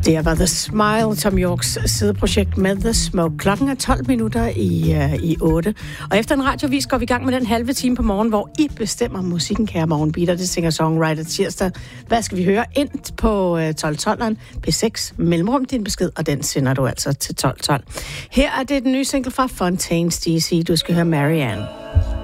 Det var The Smile, Tom Yorks sideprojekt med The Smoke. Klokken er 12 minutter i 8. Og efter en radiovis går vi i gang med den halve time på morgen, hvor I bestemmer musikken, kære morgenbeater. Det singer-songwriter tirsdag. Hvad skal vi høre? Ind på 1212'eren, P6, mellemrum din besked, og den sender du altså til 1212. Her er det den nye single fra Fontaines DC. Du skal høre Marianne.